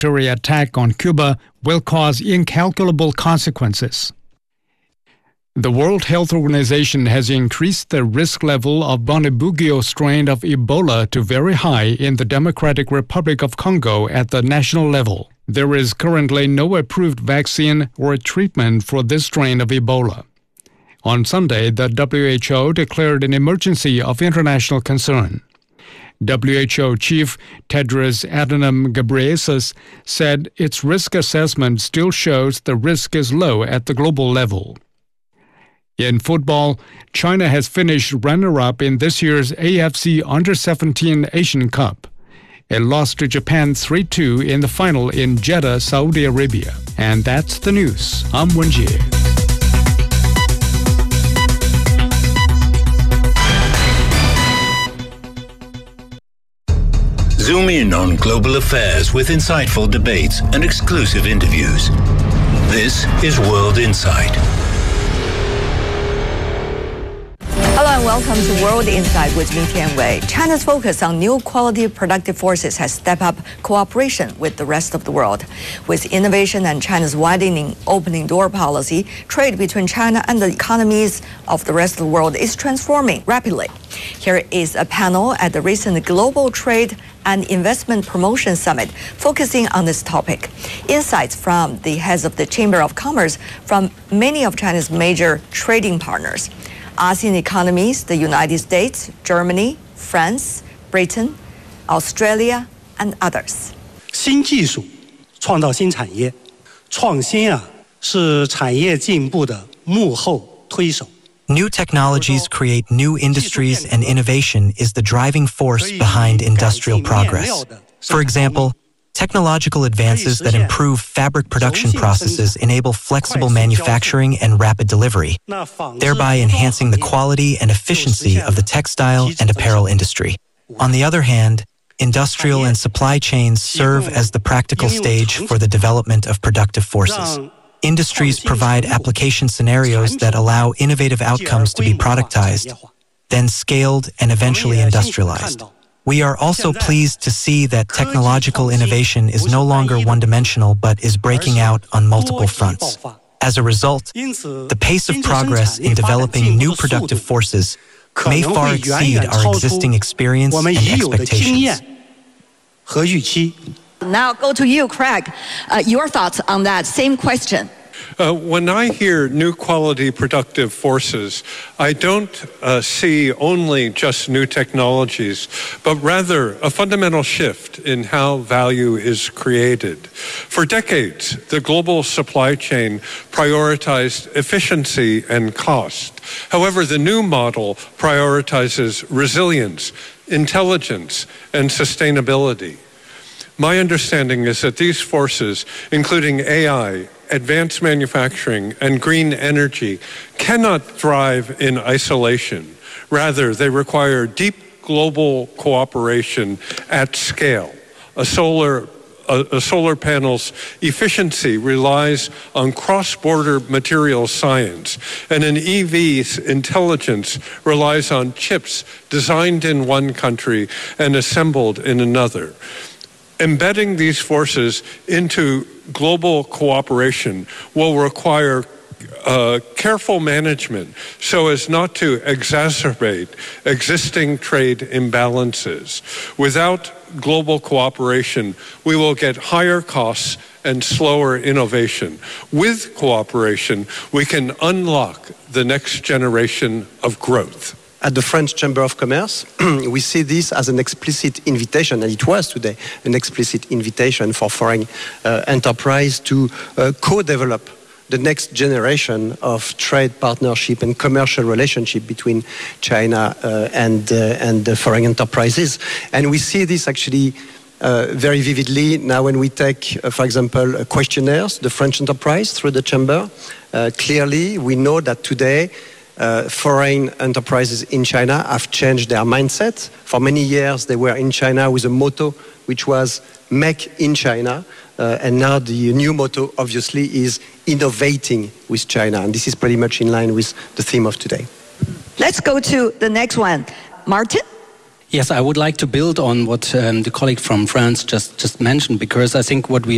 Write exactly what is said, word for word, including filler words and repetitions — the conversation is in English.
military attack on Cuba will cause incalculable consequences. The World Health Organization has increased the risk level of Bundibugyo strain of Ebola to very high in the Democratic Republic of Congo at the national level. There is currently no approved vaccine or treatment for this strain of Ebola. On Sunday, the W H O declared an emergency of international concern. W H O Chief Tedros Adhanom Ghebreyesus said its risk assessment still shows the risk is low at the global level. In football, China has finished runner-up in this year's A F C Under seventeen Asian Cup. It lost to Japan three two in the final in Jeddah, Saudi Arabia. And that's the news. I'm Wenjie. Zoom in on global affairs with insightful debates and exclusive interviews. This is World Insight. Hello and welcome to World Insight with me, Tian Wei. China's focus on new quality productive forces has stepped up cooperation with the rest of the world. With innovation and China's widening opening door policy, trade between China and the economies of the rest of the world is transforming rapidly. Here is a panel at the recent Global Trade and Investment Promotion Summit focusing on this topic. Insights from the heads of the Chamber of Commerce from many of China's major trading partners. ASEAN economies, the United States, Germany, France, Britain, Australia, and others. 新技术创造新产业，创新啊是产业进步的幕后推手。 New technologies create new industries, and innovation is the driving force behind industrial progress. For example, technological advances that improve fabric production processes enable flexible manufacturing and rapid delivery, thereby enhancing the quality and efficiency of the textile and apparel industry. On the other hand, industrial and supply chains serve as the practical stage for the development of productive forces. Industries provide application scenarios that allow innovative outcomes to be productized, then scaled and eventually industrialized. We are also pleased to see that technological innovation is no longer one-dimensional but is breaking out on multiple fronts. As a result, the pace of progress in developing new productive forces may far exceed our existing experience and expectations. Now go to you, Craig. Uh, your thoughts on that same question. Uh, when I hear new quality productive forces, I don't uh, see only just new technologies, but rather a fundamental shift in how value is created. For decades, the global supply chain prioritized efficiency and cost. However, the new model prioritizes resilience, intelligence, and sustainability. My understanding is that these forces, including A I, advanced manufacturing, and green energy, cannot thrive in isolation. Rather, they require deep global cooperation at scale. A solar, a, a solar panel's efficiency relies on cross-border material science, and an E V's intelligence relies on chips designed in one country and assembled in another. Embedding these forces into global cooperation will require uh, careful management so as not to exacerbate existing trade imbalances. Without global cooperation, we will get higher costs and slower innovation. With cooperation, we can unlock the next generation of growth. At the French Chamber of Commerce, we see this as an explicit invitation, and it was today an explicit invitation for foreign uh, enterprise to uh, co-develop the next generation of trade partnership and commercial relationship between China uh, and, uh, and the foreign enterprises. And we see this actually uh, very vividly now when we take, uh, for example, uh, questionnaires, the French enterprise through the Chamber. Uh, clearly, we know that today, Uh, foreign enterprises in China have changed their mindset. For many years, they were in China with a motto which was "Make in China," uh, and now the new motto, obviously, is "Innovating with China," and this is pretty much in line with the theme of today. Let's go to the next one. Martin? Yes, I would like to build on what um, the colleague from France just, just mentioned, because I think what we